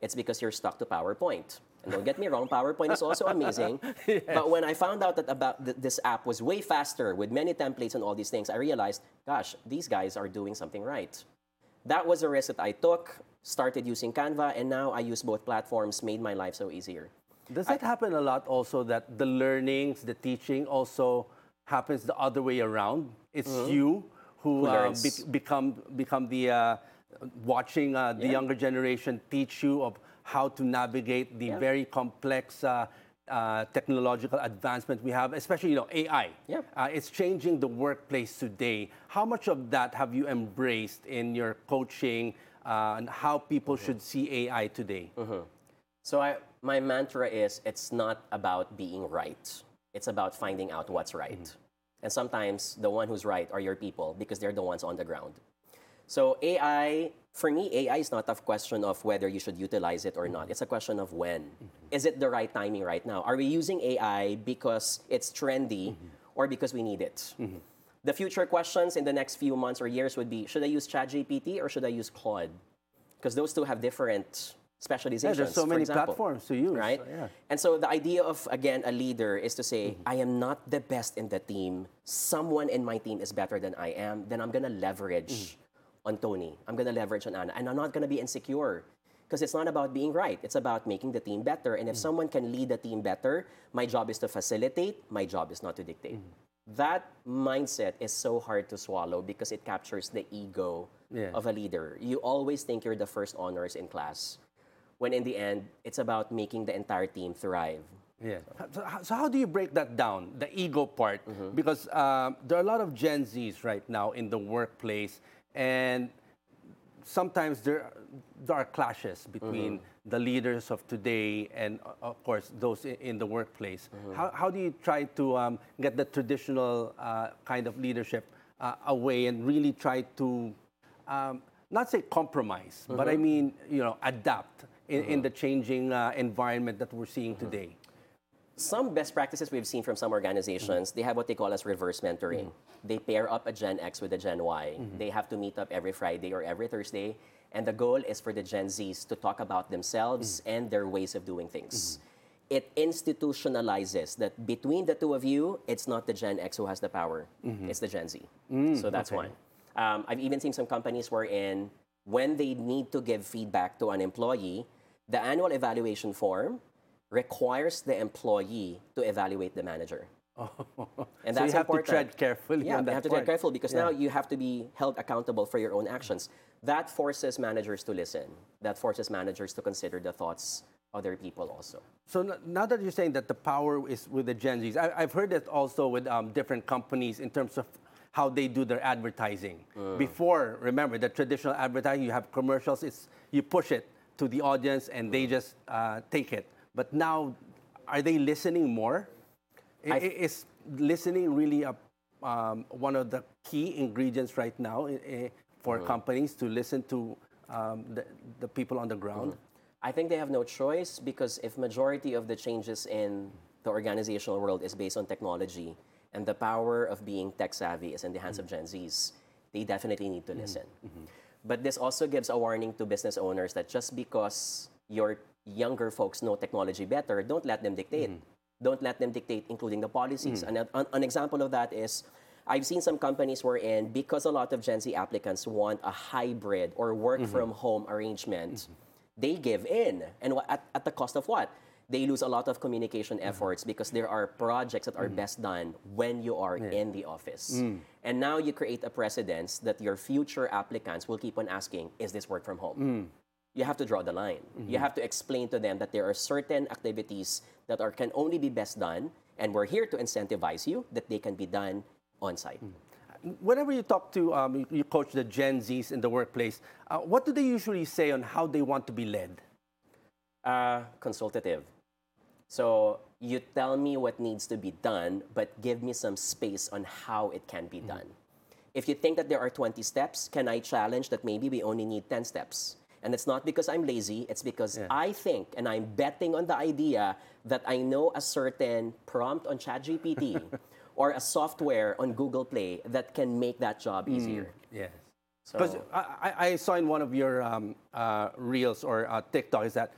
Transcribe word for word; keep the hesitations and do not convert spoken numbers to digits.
it's because you're stuck to PowerPoint. And don't get me wrong, PowerPoint is also amazing. Yes. But when I found out that about th this app was way faster with many templates and all these things, I realized, gosh, these guys are doing something right. That was a risk that I took, started using Canva, and now I use both platforms, made my life so easier. Does it happen a lot also that the learnings, the teaching also happens the other way around? It's mm-hmm. you who, who uh, be become, become the, uh, watching uh, the yeah. younger generation teach you of how to navigate the yeah. very complex uh, uh, technological advancement we have, especially you know, A I. Yeah. Uh, it's changing the workplace today. How much of that have you embraced in your coaching uh, and how people mm-hmm. should see A I today? Mm-hmm. So I, my mantra is, it's not about being right. It's about finding out what's right. Mm-hmm. And sometimes the one who's right are your people because they're the ones on the ground. So A I, for me, A I is not a question of whether you should utilize it or not. It's a question of when. Mm-hmm. Is it the right timing right now? Are we using A I because it's trendy mm-hmm. or because we need it? Mm-hmm. The future questions in the next few months or years would be, should I use ChatGPT or should I use Claude? Because those two have different specializations. Yeah, there's so many example, platforms to use. Right? So, yeah. And so the idea of, again, a leader is to say, mm-hmm. I am not the best in the team. Someone in my team is better than I am. Then I'm going to leverage mm-hmm. on Tony. I'm going to leverage on Anna. And I'm not going to be insecure. Because it's not about being right. It's about making the team better. And if mm-hmm. someone can lead the team better, my job is to facilitate. My job is not to dictate. Mm-hmm. That mindset is so hard to swallow because it captures the ego yeah. of a leader. You always think you're the first honors in class, when in the end, it's about making the entire team thrive. Yeah. So, so how do you break that down, the ego part? Mm-hmm. Because um, there are a lot of Gen Zs right now in the workplace, and sometimes there, there are clashes between mm-hmm. the leaders of today and, uh, of course, those in, in the workplace. Mm-hmm. How, how do you try to um, get the traditional uh, kind of leadership uh, away and really try to, um, not say compromise, mm-hmm. but I mean, you know, adapt in, mm-hmm. in the changing uh, environment that we're seeing mm-hmm. today? Some best practices we've seen from some organizations, mm-hmm. they have what they call as reverse mentoring. Mm-hmm. They pair up a Gen X with a Gen Y. Mm-hmm. They have to meet up every Friday or every Thursday. And the goal is for the Gen Zs to talk about themselves mm-hmm. and their ways of doing things. Mm-hmm. It institutionalizes that between the two of you, it's not the Gen X who has the power. Mm-hmm. It's the Gen Z. Mm-hmm. So that's okay. one. Um, I've even seen some companies wherein when they need to give feedback to an employee, the annual evaluation form requires the employee to evaluate the manager. Oh. And so that's you have important. to tread carefully. Yeah, on you that have to part. tread careful because yeah. now you have to be held accountable for your own actions. That forces managers to listen. That forces managers to consider the thoughts of their people also. So now that you're saying that the power is with the Gen Zs, I, I've heard that also with um, different companies in terms of how they do their advertising. Mm. Before, remember, the traditional advertising, you have commercials, it's, you push it to the audience and mm. they just uh, take it. But now, are they listening more? I, is listening really a, um, one of the key ingredients right now uh, for mm-hmm. companies to listen to um, the, the people on the ground? Mm-hmm. I think they have no choice because if majority of the changes in the organizational world is based on technology and the power of being tech savvy is in the hands mm-hmm. of Gen Zs, they definitely need to mm-hmm. listen. Mm-hmm. But this also gives a warning to business owners that just because your younger folks know technology better, don't let them dictate. Mm-hmm. Don't let them dictate, including the policies. Mm-hmm. And an, an example of that is, I've seen some companies wherein, because a lot of Gen Z applicants want a hybrid or work mm-hmm. from home arrangement, mm-hmm. they give in. And at, at the cost of what? They lose a lot of communication mm-hmm. efforts because there are projects that are mm-hmm. best done when you are yeah. in the office. Mm. And now you create a precedence that your future applicants will keep on asking, is this work from home? Mm. You have to draw the line. Mm-hmm. You have to explain to them that there are certain activities that are can only be best done, and we're here to incentivize you that they can be done on site. Mm-hmm. Whenever you talk to, um, you, you coach the Gen Zs in the workplace, uh, what do they usually say on how they want to be led? Uh, consultative. So you tell me what needs to be done, but give me some space on how it can be mm-hmm. done. If you think that there are twenty steps, can I challenge that maybe we only need ten steps? And it's not because I'm lazy, it's because yeah. I think, and I'm betting on the idea that I know a certain prompt on ChatGPT or a software on Google Play that can make that job easier. Mm, yes. Because so, I, I saw in one of your um, uh, reels or uh, TikTok is that